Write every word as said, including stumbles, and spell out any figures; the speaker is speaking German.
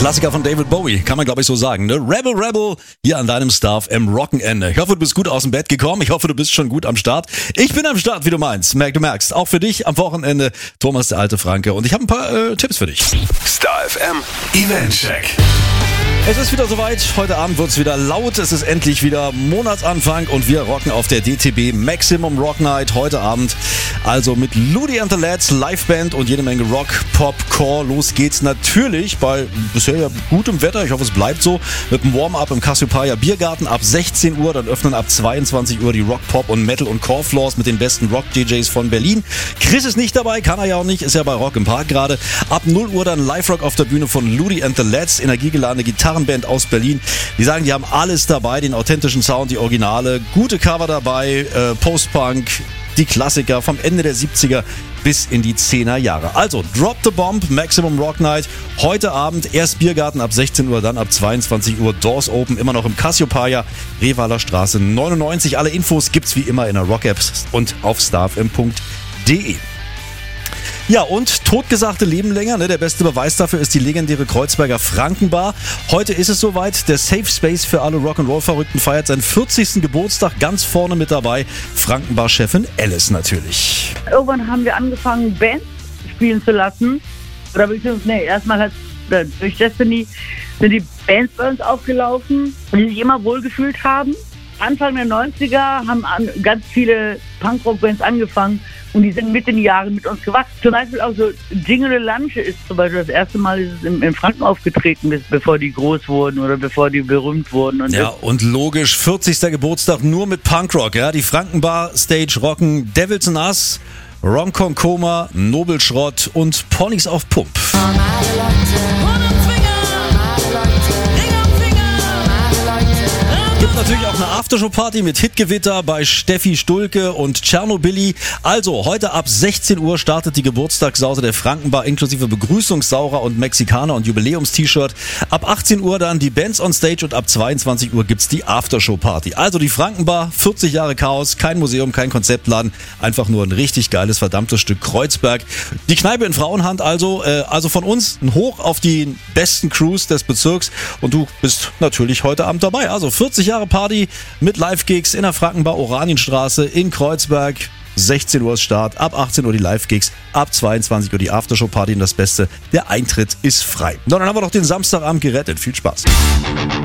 Klassiker von David Bowie, kann man glaube ich so sagen, ne? Rebel Rebel, hier an deinem Star F M Rockenende. Ich hoffe, du bist gut aus dem Bett gekommen. Ich hoffe, du bist schon gut am Start. Ich bin am Start, wie du meinst. Merk, du merkst. Auch für dich am Wochenende Thomas der alte Franke. Und ich habe ein paar äh, Tipps für dich. Star F M Event Check. Es ist wieder soweit. Heute Abend wird's wieder laut. Es ist endlich wieder Monatsanfang und wir rocken auf der D T B Maximum Rock Night heute Abend. Also mit Ludi and the Lads, Liveband und jede Menge Rock, Pop, Core. Los geht's natürlich bei bisher ja gutem Wetter. Ich hoffe, es bleibt so. Mit dem Warm-Up im Cassiopeia Biergarten ab sechzehn Uhr. Dann öffnen ab zweiundzwanzig Uhr die Rock, Pop und Metal und Core Floors mit den besten Rock-D Js von Berlin. Chris ist nicht dabei, kann er ja auch nicht. Ist ja bei Rock im Park gerade. Ab null Uhr dann Live-Rock auf der Bühne von Ludi and the Lads. Energiegeladene Gitarrenband aus Berlin. Die sagen, die haben alles dabei. Den authentischen Sound, die Originale. Gute Cover dabei. Äh, Post-Punk. Die Klassiker vom Ende der siebziger bis in die zehner Jahre. Also, Drop the Bomb, Maximum Rock Night. Heute Abend erst Biergarten ab sechzehn Uhr, dann ab zweiundzwanzig Uhr Doors Open. Immer noch im Cassiopeia, Revaler Straße neunundneunzig. Alle Infos gibt's wie immer in der Rock-App und auf starfm punkt de. Ja, und totgesagte leben länger. Ne? Der beste Beweis dafür ist die legendäre Kreuzberger Frankenbar. Heute ist es soweit. Der Safe Space für alle Rock'n'Roll-Verrückten feiert seinen vierzigsten Geburtstag. Ganz vorne mit dabei Frankenbar-Chefin Alice natürlich. Irgendwann haben wir angefangen, Bands spielen zu lassen. Oder beziehungsweise, nee, erstmal hat durch Destiny sind die Bands bei uns aufgelaufen, die sich immer wohlgefühlt haben. Anfang der neunziger haben ganz viele Punkrock-Bands angefangen und die sind mit den Jahren mit uns gewachsen. Zum Beispiel auch so Jingle Lanche ist zum Beispiel das erste Mal ist es in, in Franken aufgetreten, bis, bevor die groß wurden oder bevor die berühmt wurden. Und ja, und logisch, vierzigster Geburtstag nur mit Punkrock. Ja? Die Frankenbar Stage rocken Devils and Us, Romcom Coma, Nobelschrott und Ponys auf Pump. Gibt natürlich auch eine Aftershow-Party mit Hitgewitter bei Steffi Stulke und Tschernobyli. Also, heute ab sechzehn Uhr startet die Geburtstagssause der Frankenbar inklusive Begrüßungssaurer und Mexikaner und Jubiläums-T-Shirt. Ab achtzehn Uhr dann die Bands on Stage und ab zweiundzwanzig Uhr gibt's die Aftershow-Party. Also die Frankenbar, vierzig Jahre Chaos, kein Museum, kein Konzeptladen, einfach nur ein richtig geiles, verdammtes Stück Kreuzberg. Die Kneipe in Frauenhand also, äh, also von uns ein Hoch auf die besten Crews des Bezirks und du bist natürlich heute Abend dabei. Also vierzig Jahre Party mit Live-Gigs in der Frankenbar Oranienstraße in Kreuzberg. sechzehn Uhr ist Start, ab achtzehn Uhr die Live-Gigs, ab zweiundzwanzig Uhr die Aftershow-Party und das Beste, der Eintritt ist frei. Und dann haben wir doch den Samstagabend gerettet. Viel Spaß.